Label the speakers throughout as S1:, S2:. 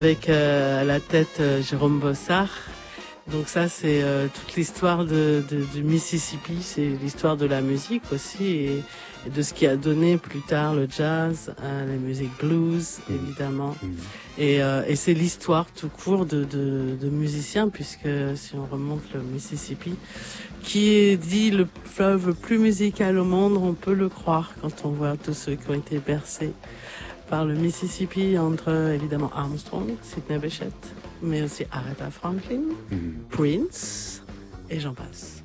S1: avec à la tête Jérôme Bossard. Donc ça, c'est toute l'histoire du Mississippi, c'est l'histoire de la musique aussi et de ce qui a donné plus tard le jazz, la musique blues évidemment. Et c'est l'histoire tout court de musiciens, puisque si on remonte le Mississippi, qui est dit le fleuve le plus musical au monde, on peut le croire quand on voit tous ceux qui ont été bercés par le Mississippi, entre évidemment Armstrong, Sidney Bechet, mais aussi Aretha Franklin, Prince, et j'en passe.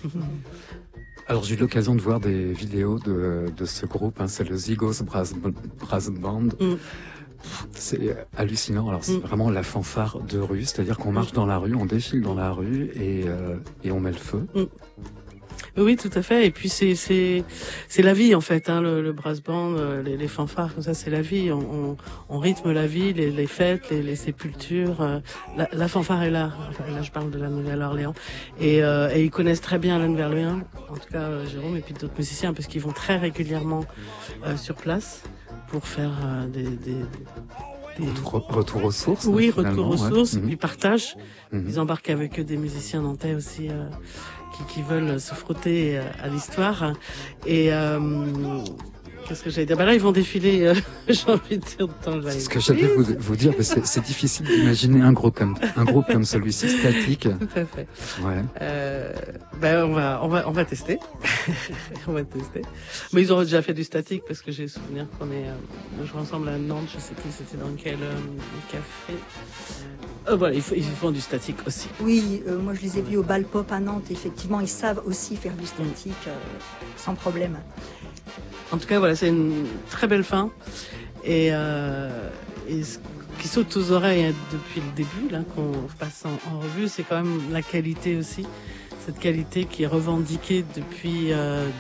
S2: Alors j'ai eu l'occasion de voir des vidéos de ce groupe, c'est le Zigos Brass Band. C'est hallucinant. Alors c'est vraiment la fanfare de rue, c'est-à-dire qu'on marche dans la rue, on défile dans la rue et on met le feu.
S1: Oui, tout à fait. Et puis c'est la vie en fait, le brass band, les fanfares, comme ça, c'est la vie. On rythme la vie, les fêtes, les sépultures. La fanfare est là. Enfin, là, je parle de la Nouvelle-Orléans. Et ils connaissent très bien la Nouvelle-Orléans. En tout cas, Jérôme et puis d'autres musiciens, parce qu'ils vont très régulièrement sur place pour faire des
S2: retour aux sources.
S1: Oui, retour aux sources.
S2: Ouais.
S1: Ils partagent. Ils embarquent avec eux des musiciens nantais aussi. Qui veulent se frotter à l'histoire. Et qu'est-ce que j'allais dire ? Là, ils vont défiler, j'ai envie de dire, dans
S2: C'est ce que j'allais vous dire, mais c'est difficile d'imaginer un groupe comme celui-ci, statique. Tout
S1: à fait.
S2: Ouais.
S1: On va tester. On va tester. Mais ils ont déjà fait du statique, parce que j'ai souvenir qu'on joué ensemble à Nantes, je sais plus c'était dans quel café. Voilà, ils font du statique aussi.
S3: Oui, moi je les ai vus au Bal Pop à Nantes, effectivement, ils savent aussi faire du statique sans problème.
S1: En tout cas, voilà, c'est une très belle fin et qui saute aux oreilles depuis le début, là, qu'on passe en revue, c'est quand même la qualité aussi. Cette qualité qui est revendiquée depuis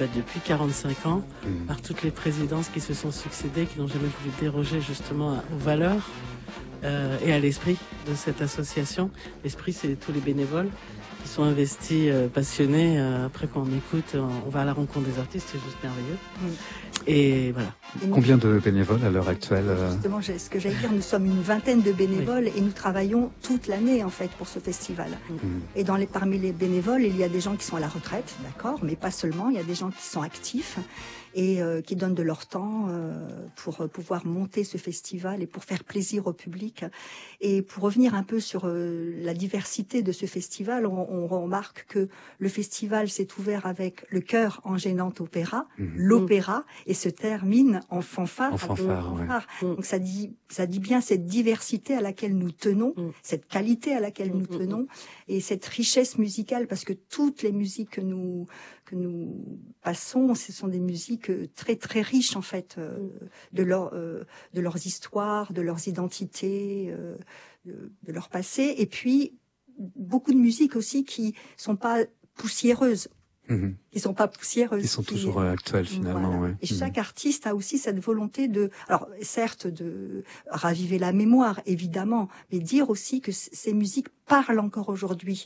S1: 45 ans par toutes les présidences qui se sont succédées, qui n'ont jamais voulu déroger justement aux valeurs et à l'esprit de cette association. L'esprit, c'est tous les bénévoles qui sont investis, passionnés. Après, quand on écoute, on va à la rencontre des artistes, c'est juste merveilleux. Et voilà.
S2: Combien de bénévoles à l'heure actuelle
S3: Justement, ce que j'allais dire, nous sommes une vingtaine de bénévoles et nous travaillons toute l'année en fait pour ce festival. Et parmi les bénévoles, il y a des gens qui sont à la retraite, d'accord, mais pas seulement. Il y a des gens qui sont actifs et qui donnent de leur temps pour pouvoir monter ce festival et pour faire plaisir au public. Et pour revenir un peu sur la diversité de ce festival, on remarque que le festival s'est ouvert avec le chœur en gênante opéra, l'opéra, et se termine en fanfare. Donc ça dit bien cette diversité à laquelle nous tenons, cette qualité à laquelle nous tenons, et cette richesse musicale, parce que toutes les musiques que nous passons, ce sont des musiques très très riches en fait de leurs histoires, de leurs identités, de leur passé, et puis beaucoup de musiques aussi qui sont pas poussiéreuses. Qui sont pas poussiéreuses.
S2: Qui sont toujours actuelles finalement.
S3: Voilà.
S2: Ouais.
S3: Et chaque artiste a aussi cette volonté alors certes de raviver la mémoire évidemment, mais dire aussi que ces musiques parlent encore aujourd'hui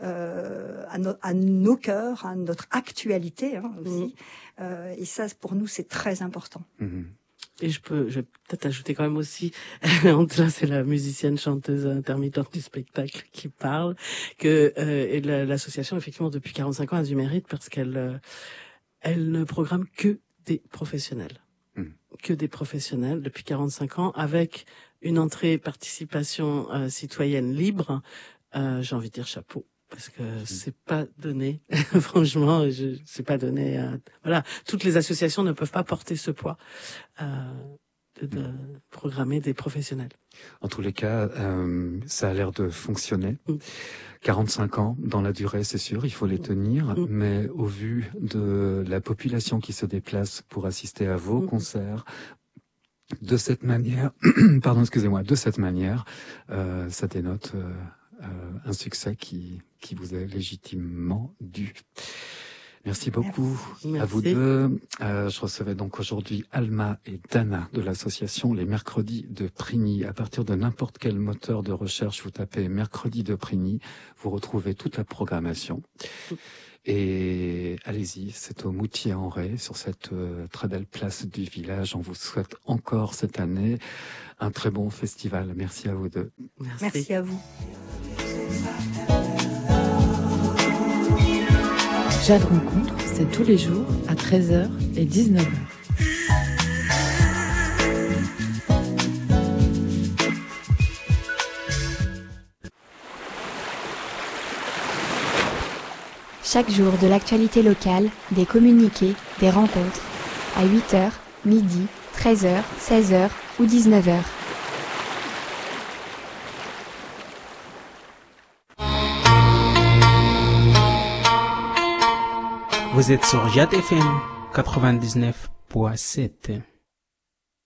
S3: à nos cœurs, à notre actualité aussi. Et ça pour nous c'est très important.
S1: Et je vais peut-être ajouter quand même aussi, là c'est la musicienne chanteuse intermittente du spectacle qui parle, que l'association effectivement depuis 45 ans a du mérite parce qu'elle ne programme que des professionnels. Que des professionnels depuis 45 ans, avec une entrée participation citoyenne libre. J'ai envie de dire chapeau. Parce que c'est pas donné, franchement, c'est pas donné. Voilà, toutes les associations ne peuvent pas porter ce poids de programmer des professionnels.
S2: En tous les cas, ça a l'air de fonctionner. 45 ans dans la durée, c'est sûr, il faut les tenir, mais au vu de la population qui se déplace pour assister à vos concerts, de cette manière, ça dénote un succès qui vous est légitimement dû. Merci beaucoup.
S3: Merci.
S2: À vous deux. Je recevais donc aujourd'hui Alma et Dana de l'association Les Mercredis de Prigny. À partir de n'importe quel moteur de recherche, vous tapez Mercredis de Prigny, vous retrouvez toute la programmation. Et allez-y, c'est au Moutier-en-Ré, sur cette très belle place du village. On vous souhaite encore cette année un très bon festival. Merci à vous deux.
S3: Merci à vous.
S4: Jade Rencontre, c'est tous les jours à 13h et 19h.
S5: Chaque jour de l'actualité locale, des communiqués, des rencontres. À 8h, midi, 13h, 16h ou 19h.
S6: Vous êtes sur Jade FM 99.7.